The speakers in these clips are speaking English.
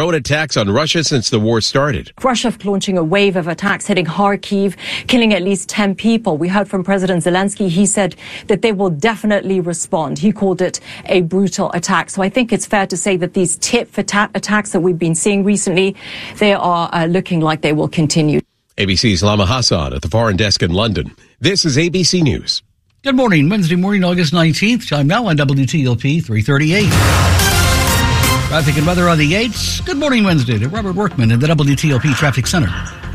drone attacks on Russia since the war started. Russia launching a wave of attacks hitting Kharkiv, killing at least 10 people. We heard from President Zelensky. He said that they will definitely respond. He called it a brutal attack. So I think it's fair to say that these tit-for-tat attacks that we've been seeing recently, they are looking like they will continue. ABC's Lama Hassan at the Foreign Desk in London. This is ABC News. Good morning. Wednesday morning, August 19th. Time now on WTOP 338. Traffic and weather on the 8th. Good morning, Wednesday to Robert Workman in the WTOP Traffic Center.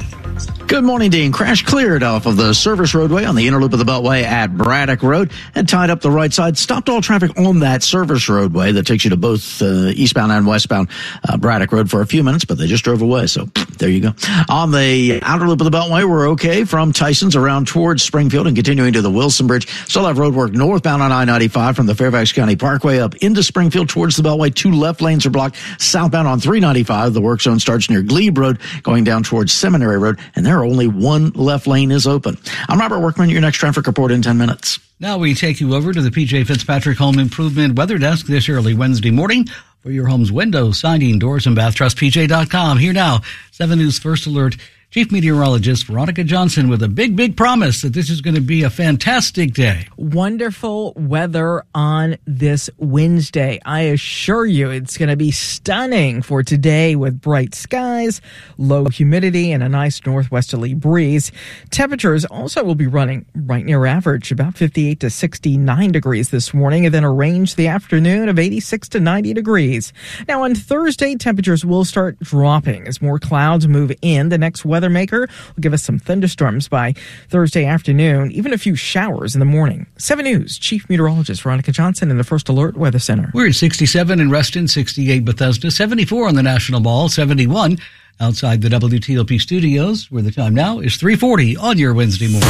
Good morning, Dean. Crash cleared off of the service roadway on the inner loop of the Beltway at Braddock Road and tied up the right side. Stopped all traffic on that service roadway that takes you to both eastbound and westbound Braddock Road for a few minutes, but they just drove away. So there you go. On the outer loop of the Beltway, we're okay from Tyson's around towards Springfield and continuing to the Wilson Bridge. Still have road work northbound on I-95 from the Fairfax County Parkway up into Springfield towards the Beltway. 2 left lanes are blocked. Southbound on 395, the work zone starts near Glebe Road going down towards Seminary Road, and there are only 1 left lane is open. I'm Robert Workman, your next traffic report in 10 minutes. Now we take you over to the PJ Fitzpatrick Home Improvement Weather Desk this early Wednesday morning for your home's windows, siding, doors, and bath. TrustPJ.com. Here now, 7 News First Alert. Chief Meteorologist Veronica Johnson with a big promise that this is going to be a fantastic day. Wonderful weather on this Wednesday. I assure you it's going to be stunning for today with bright skies, low humidity, and a nice northwesterly breeze. Temperatures also will be running right near average, about 58 to 69 degrees this morning, and then a range the afternoon of 86 to 90 degrees. Now on Thursday, temperatures will start dropping as more clouds move in. The next weather maker will give us some thunderstorms by Thursday afternoon, even a few showers in the morning. 7 News Chief Meteorologist Veronica Johnson in the First Alert Weather Center. We're at 67 in Reston, 68 Bethesda, 74 on the National Mall, 71 outside the WTOP studios, where the time now is 3:40 on your Wednesday morning.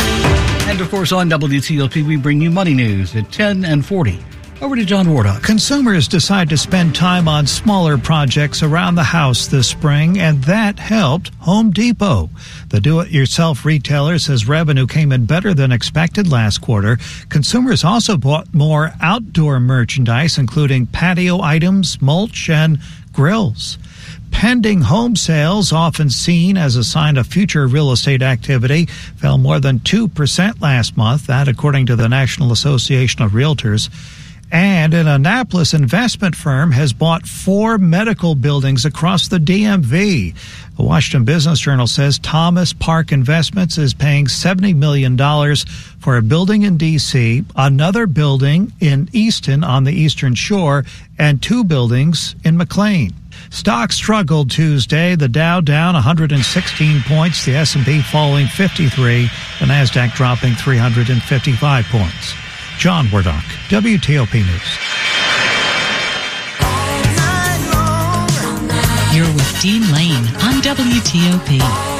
And of course on WTOP we bring you money news at 10 and 40. Over to John Wardock. Consumers decide to spend time on smaller projects around the house this spring, and that helped Home Depot. The do-it-yourself retailer says revenue came in better than expected last quarter. Consumers also bought more outdoor merchandise, including patio items, mulch, and grills. Pending home sales, often seen as a sign of future real estate activity, fell more than 2% last month, that according to the National Association of Realtors. And an Annapolis investment firm has bought 4 medical buildings across the DMV. The Washington Business Journal says Thomas Park Investments is paying $70 million for a building in D.C., another building in Easton on the Eastern Shore, and 2 buildings in McLean. Stocks struggled Tuesday. The Dow down 116 points, the S&P falling 53, the Nasdaq dropping 355 points. John Wardock, WTOP News. You're with Dean Lane on WTOP.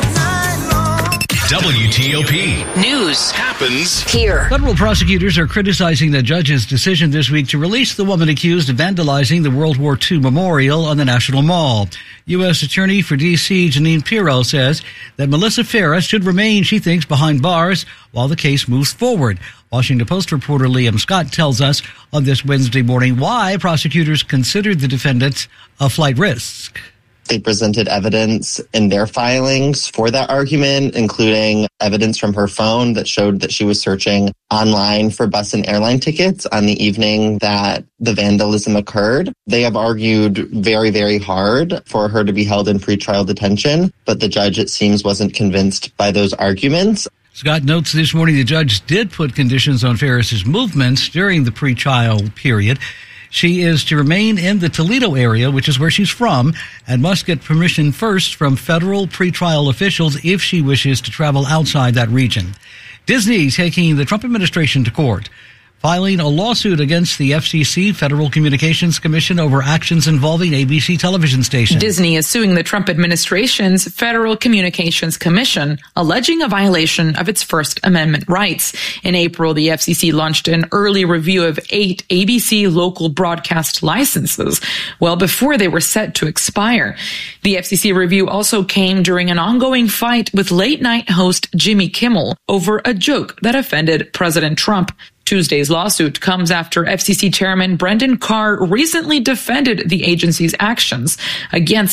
WTOP. News happens here. Federal prosecutors are criticizing the judge's decision this week to release the woman accused of vandalizing the World War II memorial on the National Mall. U.S. Attorney for D.C. Janine Pirro says that Melissa Ferris should remain, she thinks, behind bars while the case moves forward. Washington Post reporter Liam Scott tells us on this Wednesday morning why prosecutors considered the defendant a flight risk. They presented evidence in their filings for that argument, including evidence from her phone that showed that she was searching online for bus and airline tickets on the evening that the vandalism occurred. They have argued very, very hard for her to be held in pretrial detention, but the judge, it seems, wasn't convinced by those arguments. Scott notes this morning the judge did put conditions on Ferris's movements during the pretrial period. She is to remain in the Toledo area, which is where she's from, and must get permission first from federal pretrial officials if she wishes to travel outside that region. Disney taking the Trump administration to court, filing a lawsuit against the FCC, Federal Communications Commission, over actions involving ABC television stations. Disney is suing the Trump administration's Federal Communications Commission, alleging a violation of its First Amendment rights. In April, the FCC launched an early review of 8 ABC local broadcast licenses, well before they were set to expire. The FCC review also came during an ongoing fight with late-night host Jimmy Kimmel over a joke that offended President Trump. Tuesday's lawsuit comes after FCC Chairman Brendan Carr recently defended the agency's actions against